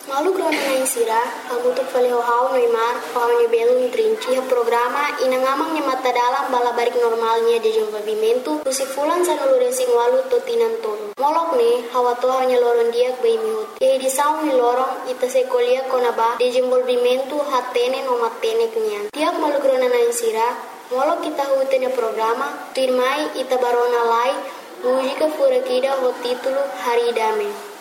Malu grona na insira, hamutuk faleo hau noimar, hau ni belum trinci programa inangamang ni mata dalam balabarik normalnya de desenvolvimento, usifulan sa nuluresing walu totinan tonu. Molok ni, hawa toha nya loron diak bay mihut. Ye di saung ni lorong ita sekolia konaba desenvolvimento hatene no matene kenyan. Tiap malu grona na insira, molok kita hutenya programa, tirmai ita barona lai, mujika furakida ho titulo Hari Dame.